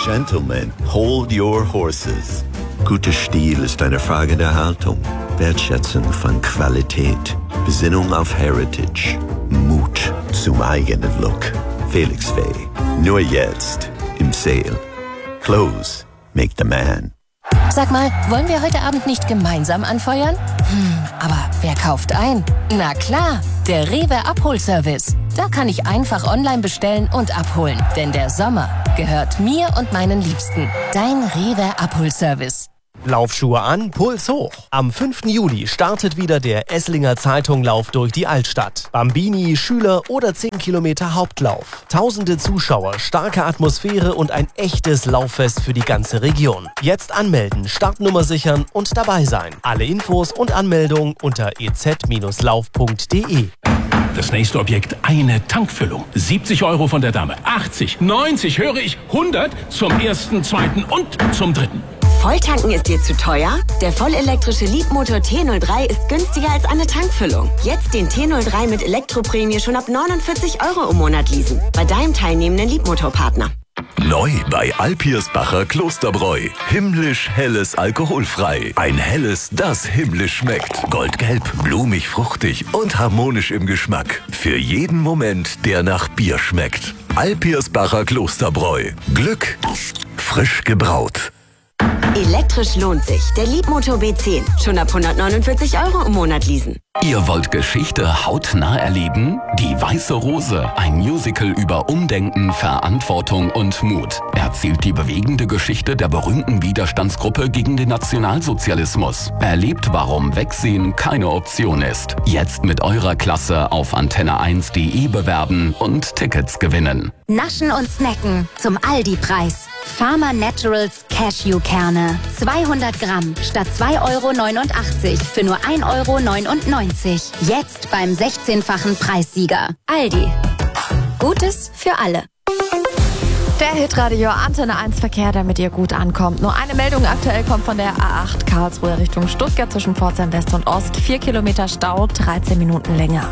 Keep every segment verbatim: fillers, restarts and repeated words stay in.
Gentlemen, hold your horses. Guter Stil ist eine Frage der Haltung, Wertschätzung von Qualität, Besinnung auf Heritage, Mut zum eigenen Look. Felix Faye, nur jetzt im Sale. Clothes make the man. Sag mal, wollen wir heute Abend nicht gemeinsam anfeuern? Hm, aber wer kauft ein? Na klar, der Rewe Abholservice. Da kann ich einfach online bestellen und abholen. Denn der Sommer gehört mir und meinen Liebsten. Dein Rewe Abholservice. Laufschuhe an, Puls hoch. Am fünften Juli startet wieder der Esslinger Zeitung-Lauf durch die Altstadt. Bambini, Schüler oder zehn Kilometer Hauptlauf. Tausende Zuschauer, starke Atmosphäre und ein echtes Lauffest für die ganze Region. Jetzt anmelden, Startnummer sichern und dabei sein. Alle Infos und Anmeldung unter e z Lauf punkt d e. Das nächste Objekt, eine Tankfüllung. siebzig Euro von der Dame, achtzig, neunzig, höre ich, hundert zum ersten, zweiten und zum dritten. Volltanken ist dir zu teuer? Der vollelektrische Leapmotor T null drei ist günstiger als eine Tankfüllung. Jetzt den T null drei mit Elektroprämie schon ab neunundvierzig Euro im Monat leasen. Bei deinem teilnehmenden Leapmotor-Partner. Neu bei Alpirsbacher Klosterbräu. Himmlisch helles alkoholfrei. Ein helles, das himmlisch schmeckt. Goldgelb, blumig, fruchtig und harmonisch im Geschmack. Für jeden Moment, der nach Bier schmeckt. Alpirsbacher Klosterbräu. Glück frisch gebraut. Elektrisch lohnt sich. Der Leapmotor B zehn. Schon ab hundertneunundvierzig Euro im Monat leasen. Ihr wollt Geschichte hautnah erleben? Die Weiße Rose, ein Musical über Umdenken, Verantwortung und Mut, erzählt die bewegende Geschichte der berühmten Widerstandsgruppe gegen den Nationalsozialismus. Erlebt, warum Wegsehen keine Option ist. Jetzt mit eurer Klasse auf antenne eins punkt de bewerben und Tickets gewinnen. Naschen und snacken zum Aldi-Preis. Pharma Naturals Cashewkerne. zweihundert Gramm statt zwei Euro neunundachtzig für nur ein Euro neunundneunzig. Jetzt beim sechzehnfachen Preissieger. Aldi. Gutes für alle. Der Hitradio Antenne eins Verkehr, damit ihr gut ankommt. Nur eine Meldung aktuell kommt von der A acht Karlsruhe Richtung Stuttgart zwischen Pforzheim West und Ost. Vier Kilometer Stau, dreizehn Minuten länger.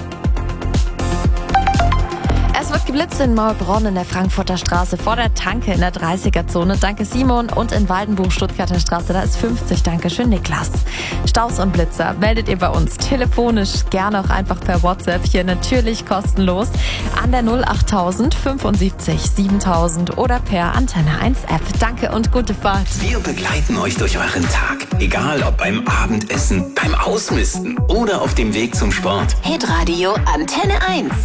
Es wird geblitzt in Maulbronn in der Frankfurter Straße vor der Tanke in der dreißiger-Zone. Danke Simon. Und in Waldenbuch Stuttgarter Straße, da ist fünfzig. Dankeschön Niklas. Staus und Blitzer meldet ihr bei uns telefonisch, gerne auch einfach per WhatsApp, hier natürlich kostenlos an der null achttausend fünfundsiebzig siebentausend oder per Antenne eins App. Danke und gute Fahrt. Wir begleiten euch durch euren Tag. Egal ob beim Abendessen, beim Ausmisten oder auf dem Weg zum Sport. Hitradio Antenne eins.